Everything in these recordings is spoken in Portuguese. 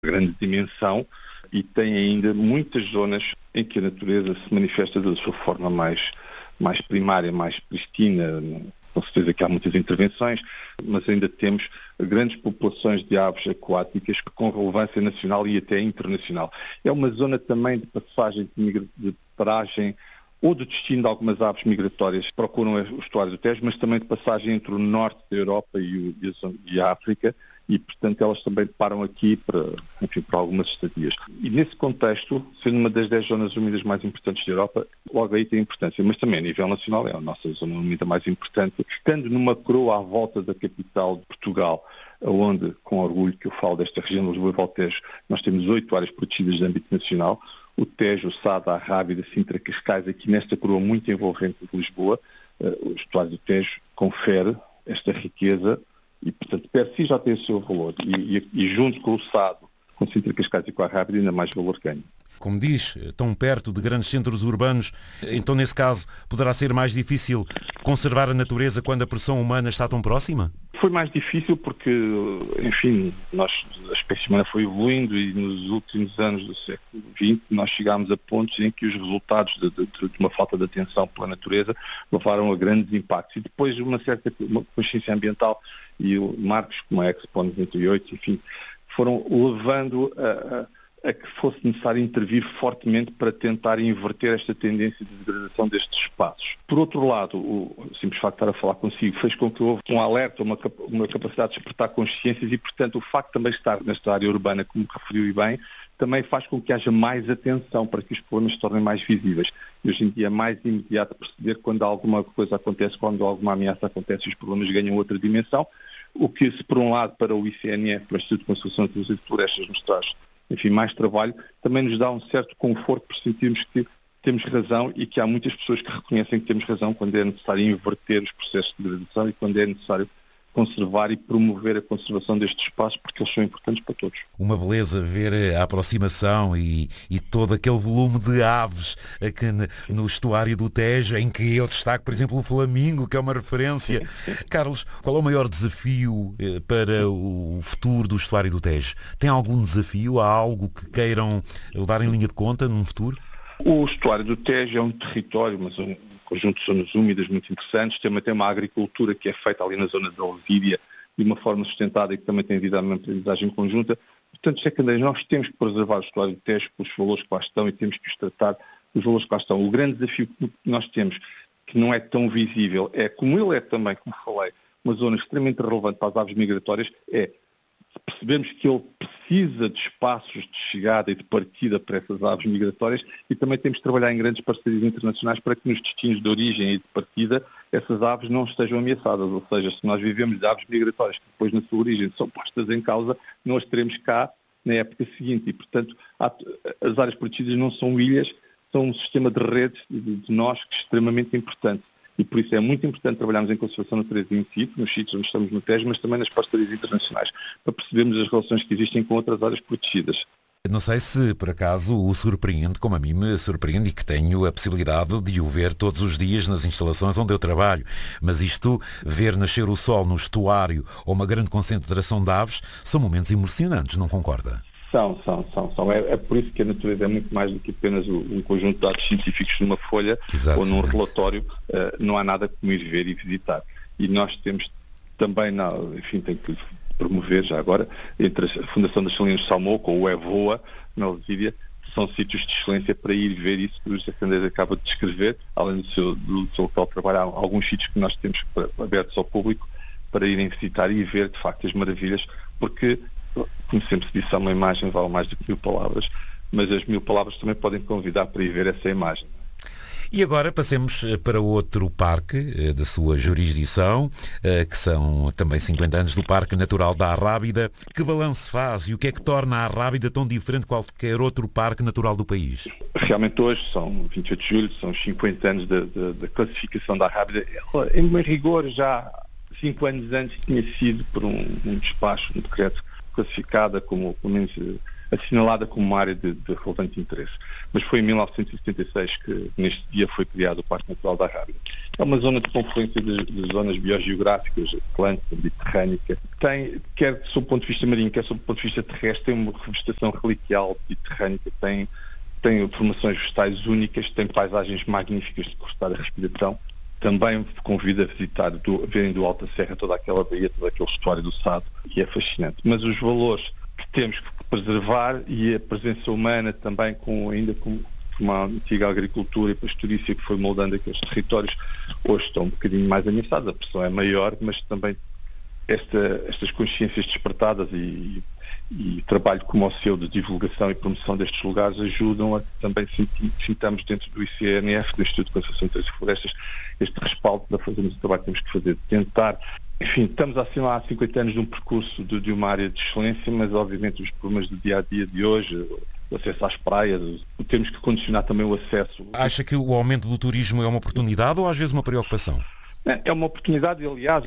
grande dimensão e tem ainda muitas zonas em que a natureza se manifesta da sua forma mais primária, mais pristina. Com certeza que há muitas intervenções, mas ainda temos grandes populações de aves aquáticas com relevância nacional e até internacional. É uma zona também de passagem, de paragem ou de destino de algumas aves migratórias que procuram o estuário do Tejo, mas também de passagem entre o norte da Europa e a África, e, portanto, elas também param aqui para algumas estadias. E nesse contexto, sendo uma das 10 zonas úmidas mais importantes da Europa, logo aí tem importância, mas também a nível nacional é a nossa zona úmida mais importante, estando numa coroa à volta da capital de Portugal, onde, com orgulho que eu falo desta região de Lisboa e Valtejo, nós temos 8 áreas protegidas de âmbito nacional, o Tejo, o Sada, a Rábida, Sintra, Cascais, aqui nesta coroa muito envolvente de Lisboa, o estuário do Tejo confere esta riqueza e, portanto, per si já tem o seu valor e junto com o Sado, com Sintra, Cascais e com a Rábida, ainda mais valor ganha. Como diz, tão perto de grandes centros urbanos, então nesse caso poderá ser mais difícil conservar a natureza quando a pressão humana está tão próxima? Foi mais difícil porque, enfim, a espécie humana foi evoluindo e nos últimos anos do século XX nós chegámos a pontos em que os resultados de uma falta de atenção pela natureza levaram a grandes impactos. E depois uma consciência ambiental e marcos como a Expo 98, enfim, foram levando a que fosse necessário intervir fortemente para tentar inverter esta tendência de degradação destes espaços. Por outro lado, o simples facto de estar a falar consigo fez com que houve um alerta, uma capacidade de despertar consciências e, portanto, o facto de também estar nesta área urbana, como referiu e bem, também faz com que haja mais atenção para que os problemas se tornem mais visíveis. E hoje em dia é mais imediato perceber quando alguma coisa acontece, quando alguma ameaça acontece, os problemas ganham outra dimensão, o que, se por um lado, para o ICNF, para o Instituto de Conservação de Florestas, nos traz mais trabalho, também nos dá um certo conforto por sentirmos que temos razão e que há muitas pessoas que reconhecem que temos razão quando é necessário inverter os processos de degradação e quando é necessário conservar e promover a conservação destes espaços, porque eles são importantes para todos. Uma beleza ver a aproximação e todo aquele volume de aves aqui no estuário do Tejo, em que eu destaco, por exemplo, o flamingo, que é uma referência. Carlos, qual é o maior desafio para o futuro do estuário do Tejo? Tem algum desafio? Há algo que queiram levar em linha de conta num futuro? O estuário do Tejo é um território, mas um conjunto de zonas úmidas muito interessantes, tem uma agricultura que é feita ali na zona da Olvídia de uma forma sustentada e que também tem havido uma aprendizagem conjunta. Portanto, secundários, nós temos que preservar o estuário do Tejo pelos valores que lá estão e temos que os tratar dos valores que lá estão. O grande desafio que nós temos, que não é tão visível, é como ele é também, como falei, uma zona extremamente relevante para as aves migratórias, é percebemos que ele precisa de espaços de chegada e de partida para essas aves migratórias e também temos de trabalhar em grandes parcerias internacionais para que nos destinos de origem e de partida essas aves não estejam ameaçadas. Ou seja, se nós vivemos de aves migratórias que depois na sua origem são postas em causa, nós teremos cá na época seguinte e, portanto, as áreas protegidas não são ilhas, são um sistema de redes de nós que é extremamente importante. E por isso é muito importante trabalharmos em conservação da natureza in situ, nos sítios onde estamos no Tejo, mas também nas parcerias internacionais, para percebermos as relações que existem com outras áreas protegidas. Não sei se, por acaso, o surpreende, como a mim me surpreende e que tenho a possibilidade de o ver todos os dias nas instalações onde eu trabalho, mas isto, ver nascer o sol no estuário ou uma grande concentração de aves, são momentos emocionantes, não concorda? São. É por isso que a natureza é muito mais do que apenas um conjunto de dados científicos numa folha. Exatamente. Ou num relatório. Não há nada como ir ver e visitar. E nós temos também, tem que promover já agora, entre a Fundação das Salinas de Salmoco ou o EVOA, na Olvídia, são sítios de excelência para ir ver isso que o José Candeias acaba de descrever, além do seu local de trabalho. Há alguns sítios que nós temos abertos ao público para irem visitar e ver, de facto, as maravilhas, porque, como sempre se disse, uma imagem vale mais do que 1000 palavras, mas as 1000 palavras também podem convidar para ir ver essa imagem. E agora passemos para outro parque da sua jurisdição, que são também 50 anos do Parque Natural da Arrábida. Que balanço faz e o que é que torna a Arrábida tão diferente de qualquer outro parque natural do país? Realmente hoje, são 28 de julho, são os 50 anos da classificação da Arrábida. Em rigor, já 5 anos antes tinha sido por um despacho, um decreto, classificada como, pelo menos, assinalada como uma área de relevante interesse. Mas foi em 1976 que neste dia foi criado o Parque Natural da Rábida. É uma zona de confluência de zonas biogeográficas, atlântica, mediterrânica. Tem, quer sob o ponto de vista marinho, quer sob o ponto de vista terrestre, tem uma revegetação reliquial mediterrânica, tem formações vegetais únicas, tem paisagens magníficas de cortar a respiração. Também convido a visitar, verem do Alta Serra toda aquela baía, todo aquele estuário do Sado, e é fascinante. Mas os valores que temos que preservar e a presença humana também, ainda com uma antiga agricultura e pastorícia que foi moldando aqueles territórios, hoje estão um bocadinho mais ameaçados. A pressão é maior, mas também estas consciências despertadas e trabalho como o seu de divulgação e promoção destes lugares ajudam a que também sintamos dentro do ICNF, do Instituto de Conservação de Natureza e Florestas, este respaldo para fazermos o trabalho que temos que fazer, de tentar. Enfim, estamos assim lá há 50 anos de um percurso de uma área de excelência, mas obviamente os problemas do dia-a-dia de hoje, o acesso às praias, temos que condicionar também o acesso. Acha que o aumento do turismo é uma oportunidade ou às vezes uma preocupação? É uma oportunidade, aliás,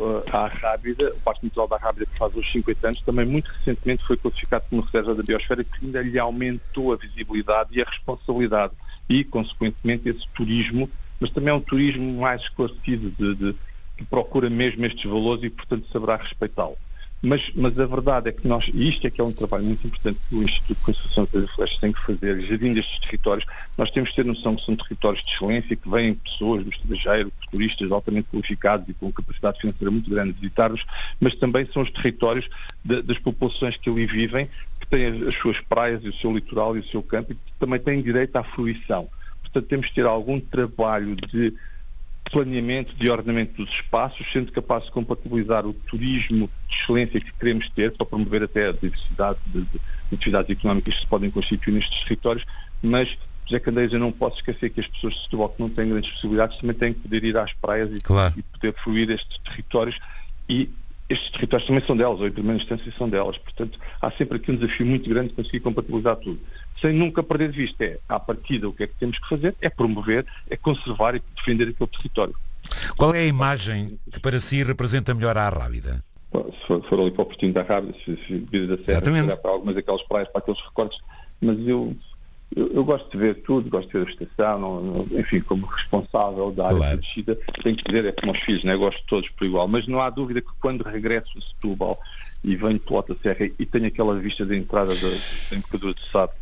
a Rábida, o Parque Natural da Rábida, que faz os 50 anos, também muito recentemente foi classificado como reserva da biosfera, que ainda lhe aumentou a visibilidade e a responsabilidade e, consequentemente, esse turismo, mas também é um turismo mais esclarecido, que procura mesmo estes valores e, portanto, saberá respeitá-lo. Mas a verdade é que e isto é que é um trabalho muito importante que o Instituto de Conservação de Natureza e Florestas tem que fazer, gerindo estes territórios. Nós temos que ter noção que são territórios de excelência, que vêm pessoas do estrangeiro, turistas altamente qualificados e com capacidade financeira muito grande de visitar-los, mas também são os territórios das populações que ali vivem, que têm as suas praias e o seu litoral e o seu campo e que também têm direito à fruição. Portanto, temos que ter algum trabalho de planeamento, de ordenamento dos espaços, sendo capaz de compatibilizar o turismo de excelência que queremos ter para promover até a diversidade de atividades económicas que se podem constituir nestes territórios, mas, José Candeias, eu não posso esquecer que as pessoas de Setúbal que não têm grandes possibilidades também têm que poder ir às praias e poder fruir estes territórios, e estes territórios também são delas, ou em primeira instância são delas. Portanto, há sempre aqui um desafio muito grande de conseguir compatibilizar tudo. Sem nunca perder de vista, à partida, o que é que temos que fazer? É promover, é conservar e defender aquele território. Qual é a imagem que para si representa melhor a Rábida? Se for ali para o Portinho da Rábida, se vir da Serra, se olhar para algumas daquelas praias, para aqueles recortes, mas eu gosto de ver tudo, gosto de ver a vegetação, enfim, como responsável da área protegida, tenho que dizer, é como os filhos, né? Gosto de todos por igual, mas não há dúvida que quando regresso a Setúbal e venho pela Alta Serra e tenho aquela vista da entrada da embocadura do Sado,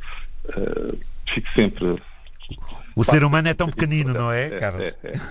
fico sempre... O ser humano é tão pequenino, não é, Carlos?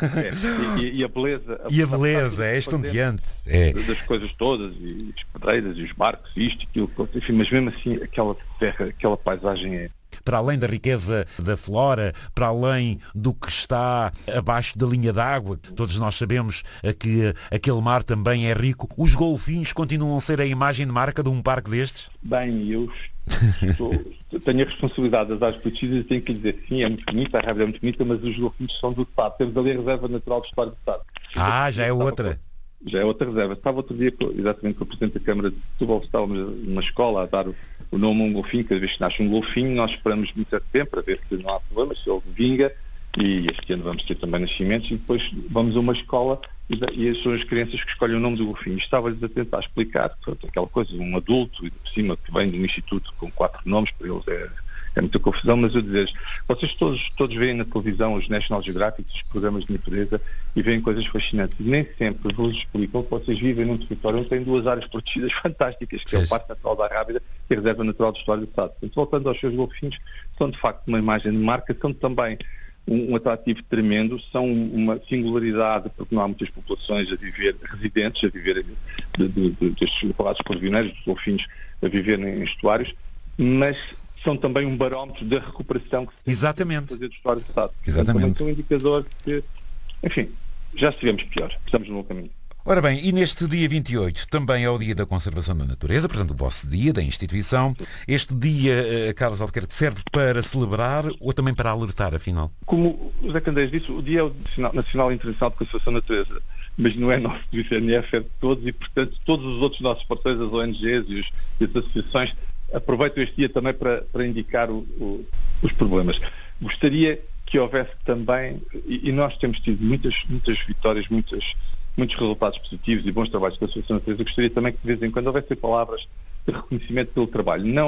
E a beleza... E a beleza, é estonteante. Das coisas todas, e as pedreiras, e os barcos, e isto, aquilo, enfim, mas mesmo assim, aquela terra, aquela paisagem é... Para além da riqueza da flora, para além do que está abaixo da linha d'água, todos nós sabemos que aquele mar também é rico, os golfinhos continuam a ser a imagem de marca de um parque destes? Bem, eu tenho a responsabilidade das áreas protegidas e tenho que lhe dizer, sim, é muito bonita, a Rábida é muito bonita, mas os golfinhos são do Sado. Temos ali a Reserva Natural do Estuário do Sado. Já é outra. Já é outra reserva. Estava outro dia, exatamente com o Presidente da Câmara de Setúbal, estávamos numa escola a dar o nome a um golfinho. Cada vez que nasce um golfinho, nós esperamos muito tempo para ver se não há problemas, se ele vinga, e este ano vamos ter também nascimentos, e depois vamos a uma escola e são as crianças que escolhem o nome do golfinho. Estava-lhes a tentar explicar, portanto, aquela coisa, um adulto, e por cima que vem de um instituto com 4 nomes, para eles é muita confusão, mas eu dizer, vocês todos veem na televisão os National Geographic, os programas de natureza, e veem coisas fascinantes. E nem sempre vos explicam que vocês vivem num território onde tem 2 áreas protegidas fantásticas, que é o Parque Natural da Rábida e a Reserva Natural do Estuário do Sado. Portanto, voltando aos seus golfinhos, são de facto uma imagem de marca, são também um atrativo tremendo, são uma singularidade, porque não há muitas populações residentes a viver destes falados corvineiros, dos golfinhos a viver em estuários, mas são também um barómetro da recuperação que se tem Exatamente. fazer do estuário do Sado. Exatamente. É um indicador que, enfim, já estivemos pior, estamos no bom caminho. Ora bem, e neste dia 28 também é o Dia da Conservação da Natureza, portanto o vosso dia da instituição. Este dia, Carlos Albuquerque, serve para celebrar ou também para alertar, afinal? Como o José Candeias disse, o dia é o Nacional Internacional de Conservação da Natureza, mas não é nosso do ICNF, é de todos, e portanto todos os outros nossos parceiros, as ONGs e as associações, aproveitam este dia também para indicar os problemas. Gostaria que houvesse também, e nós temos tido muitas vitórias, muitos resultados positivos e bons trabalhos com a Associação da Natureza. Gostaria também que de vez em quando houvesse palavras de reconhecimento pelo trabalho, não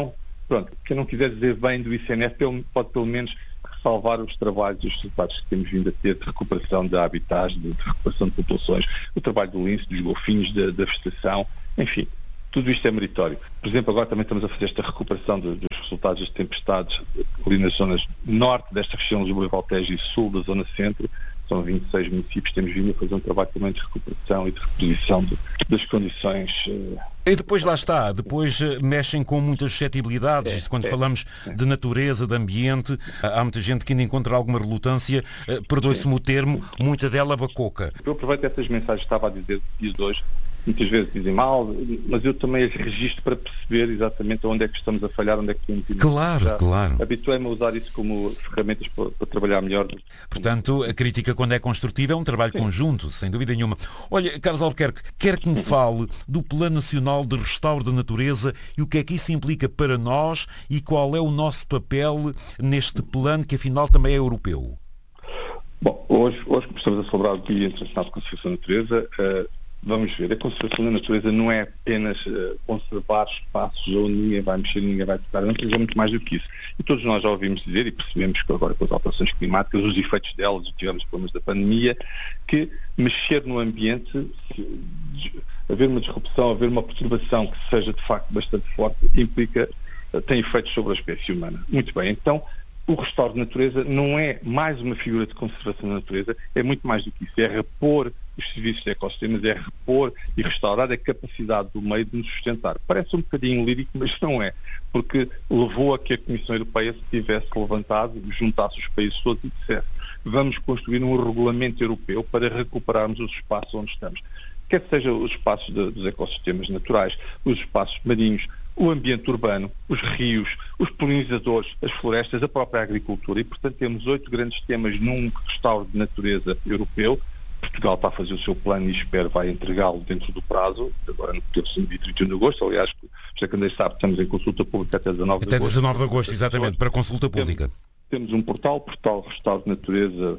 Pronto, quem não quiser dizer bem do ICNF pode pelo menos salvar os trabalhos e os resultados que temos vindo a ter de recuperação de habitats, de recuperação de populações, o trabalho do lince, dos golfinhos, da vegetação, enfim, tudo isto é meritório. Por exemplo, agora também estamos a fazer esta recuperação dos resultados das tempestades ali nas zonas norte desta região, Lisboa e Valtejo, e sul da zona centro. São 26 municípios, temos vindo a fazer um trabalho também de recuperação e de reposição das condições. E depois lá está, depois mexem com muitas suscetibilidades. Quando falamos de natureza, de ambiente, há muita gente que ainda encontra alguma relutância, perdoe-se-me o termo, muita dela bacoca. Eu aproveito essas mensagens que estava a dizer hoje, muitas vezes dizem mal, mas eu também as registro para perceber exatamente onde é que estamos a falhar, onde é que temos. Claro. Habituei-me a usar isso como ferramentas para trabalhar melhor. Portanto, a crítica, quando é construtiva, é um trabalho conjunto, sem dúvida nenhuma. Olha, Carlos Albuquerque, quer que me fale do Plano Nacional de Restauro da Natureza e o que é que isso implica para nós e qual é o nosso papel neste plano, que afinal também é europeu? Bom, hoje começamos a celebrar o Dia Internacional de Conservação da Natureza. Vamos ver, a conservação da natureza não é apenas conservar espaços onde ninguém vai mexer, ninguém vai tocar. A natureza é muito mais do que isso. E todos nós já ouvimos dizer, e percebemos que agora com as alterações climáticas, os efeitos delas, tivemos problemas da pandemia, que mexer no ambiente, haver uma disrupção, haver uma perturbação que seja de facto bastante forte, tem efeitos sobre a espécie humana. Muito bem, então o restauro de natureza não é mais uma figura de conservação da natureza, é muito mais do que isso, é repor os serviços de ecossistemas, é repor e restaurar a capacidade do meio de nos sustentar. Parece um bocadinho lírico, mas não é, porque levou a que a Comissão Europeia se tivesse levantado, juntasse os países todos e dissesse: vamos construir um regulamento europeu para recuperarmos os espaços onde estamos. Quer seja os espaços dos ecossistemas naturais, os espaços marinhos, o ambiente urbano, os rios, os polinizadores, as florestas, a própria agricultura. E, portanto, temos 8 grandes temas num restauro de natureza europeu. Portugal está a fazer o seu plano e espero vai entregá-lo dentro do prazo, agora no dia 31 de agosto. Aliás, o José Candeias sabe, estamos em consulta pública até 19 de agosto. Até 19 de agosto, exatamente, para consulta pública. Temos um portal Restauro de Natureza,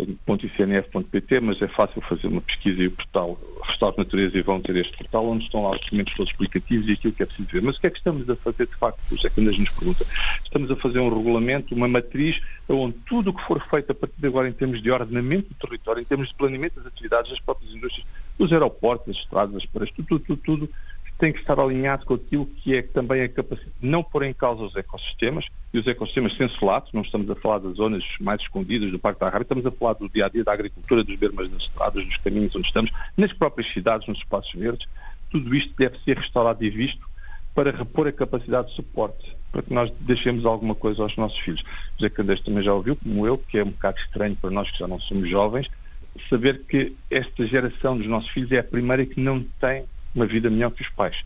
.icnf.pt, mas é fácil fazer uma pesquisa e o portal Restauro de Natureza e vão ter este portal onde estão lá os documentos todos explicativos e aquilo que é preciso ver. Mas o que é que estamos a fazer de facto? O José Candeias nos pergunta. Estamos a fazer um regulamento, uma matriz, onde tudo o que for feito a partir de agora em termos de ordenamento do território, em termos de planeamento das atividades das próprias indústrias, os aeroportos, as estradas, as praias, tudo tem que estar alinhado com aquilo que é também a capacidade de não pôr em causa os ecossistemas, e os ecossistemas censurados, não estamos a falar das zonas mais escondidas do Parque da Arrábia, estamos a falar do dia-a-dia da agricultura, dos bermas das estradas, dos caminhos onde estamos, nas próprias cidades, nos espaços verdes. Tudo isto deve ser restaurado e visto para repor a capacidade de suporte, para que nós deixemos alguma coisa aos nossos filhos. José Candeias também já ouviu, como eu, que é um bocado estranho para nós que já não somos jovens, saber que esta geração dos nossos filhos é a primeira que não tem uma vida melhor que os pais.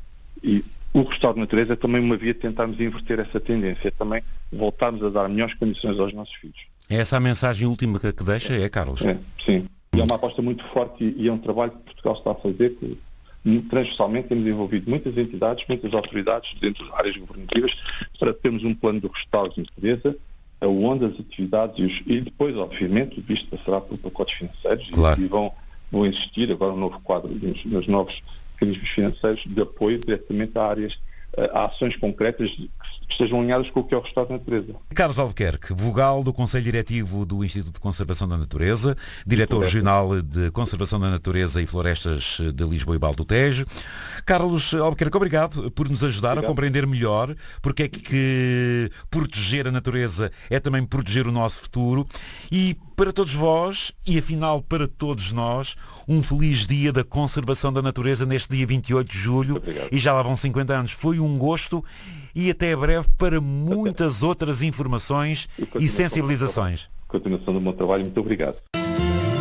E o restauro de natureza é também uma via de tentarmos inverter essa tendência, também voltarmos a dar melhores condições aos nossos filhos. É essa a mensagem última que deixa, Carlos? Sim. E é uma aposta muito forte e é um trabalho que Portugal está a fazer, que transversalmente temos envolvido muitas entidades, muitas autoridades dentro de áreas governativas para termos um plano de restauro de natureza, onde as atividades e depois, obviamente, isto passará por pacotes financeiros. Claro. E vão existir agora um novo quadro nos novos mecanismos financeiros de apoio diretamente a áreas, a ações concretas que estejam alinhadas com o que é o restauro da natureza. Carlos Albuquerque, vogal do Conselho Diretivo do Instituto de Conservação da Natureza, diretor regional de Conservação da Natureza e Florestas de Lisboa e Val do Tejo. Carlos Albuquerque, obrigado por nos ajudar a compreender melhor porque é que proteger a natureza é também proteger o nosso futuro. E para todos vós, e afinal para todos nós, um feliz dia da conservação da natureza neste dia 28 de julho. Obrigado. E já lá vão 50 anos. Foi um gosto e até breve para muitas outras informações e sensibilizações. Continuação do meu trabalho. Muito obrigado.